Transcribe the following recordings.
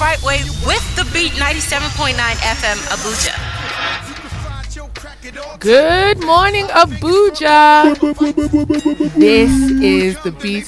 right way with the Beat 97.9 FM Abuja. Good morning, Abuja. This is the Beat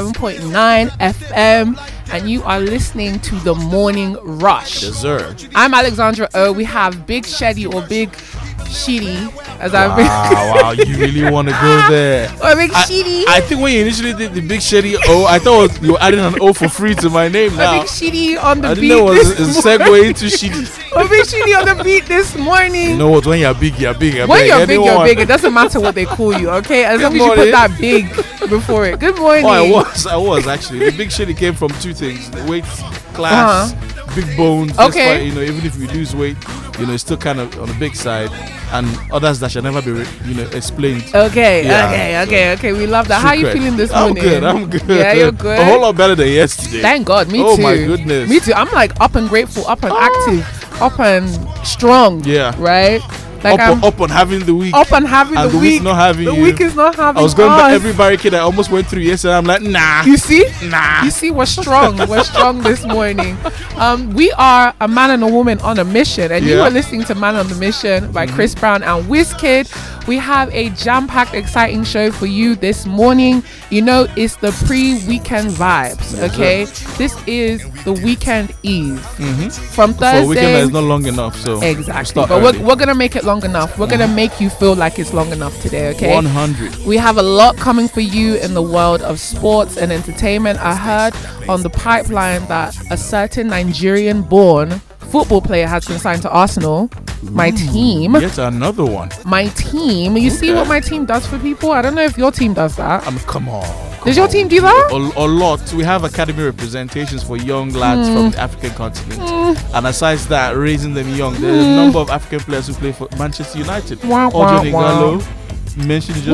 97.9 FM, and you are listening to the Morning Rush. Yes, sir. I'm Alexandra O. We have Big Sheddy or Big Shitty, as Wow, you really want to go there? Or Big Shitty. I think when you initially did the Big Shitty O, I thought you were adding an O for free to my name now. Big Shitty on the I beat. didn't know it was a segue into Shitty. Or Big Shitty on the beat this morning. You know what? When you're big, you're big. When you're big, you're big. It doesn't matter what they call you, okay? As long as you put that big before it. Good morning. Oh, I was actually. The Big Shitty came from two things: the weight class, big bones. Okay. Why, even if you lose weight, it's still kind of on the big side, and others that shall never be, explained. Okay. We love that. How are you Secret. feeling this morning? I'm good. Yeah, you're good. A whole lot better than yesterday. Thank God. Me too. Oh my goodness. Me too. I'm like up and grateful, up and active, up and strong. Yeah. Right. Like up on having the week. Up and having and the week. Not having the you. week is not having I was going us. by every barricade I almost went through yesterday. I'm like, nah. You see? Nah. You see, we're strong. We're strong this morning. We are a man and a woman on a mission. And you are listening to Man on the Mission by Chris Brown and Wizkid. We have a jam-packed, exciting show for you this morning. It's the pre-weekend vibes, okay? This is the weekend eve. From Thursday. For weekend that is not long enough, so exactly. But we're going to make it long enough. We're going to make you feel like it's long enough today, okay? 100. We have a lot coming for you in the world of sports and entertainment. I heard on the pipeline that a certain Nigerian-born football player has been signed to Arsenal. My team. Yet another one. My team. You see what my team does for people? I don't know if your team does that. Come on. Does your team do that? A lot. We have academy representations for young lads from the African continent. And aside that, raising them young, there's a number of African players who play for Manchester United. Audio Nigalo. Mentioned just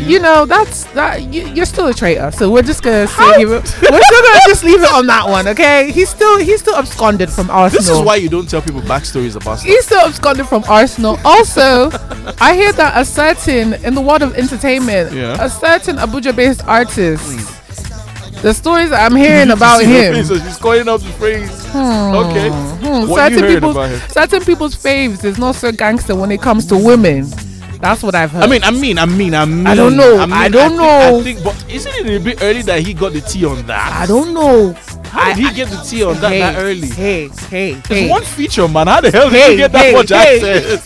you're still a traitor, so we're just gonna we're still gonna just leave it on that one, okay? He's still absconded from Arsenal. This is why you don't tell people backstories about stuff. He's still absconded from Arsenal. Also, I hear that in the world of entertainment, a certain Abuja-based artist. The stories I'm hearing about him. So she's calling up the phrase. Okay. What you heard about him? Certain people's faves is not so gangster when it comes to women. That's what I've heard. I mean. I don't know. I think, but isn't it a bit early that he got the tea on that? I don't know. How did he get the tea on that early? Hey. It's one feature, man. How the hell did he get that much access?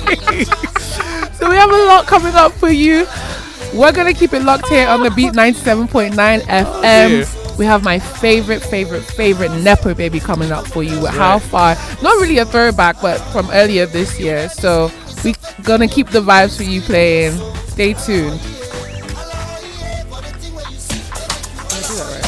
So we have a lot coming up for you. We're going to keep it locked here on the Beat 97.9 FM. We have my favorite Nepo baby coming up for you with How Far. Not really a throwback, but from earlier this year. So we're going to keep the vibes for you playing. Stay tuned.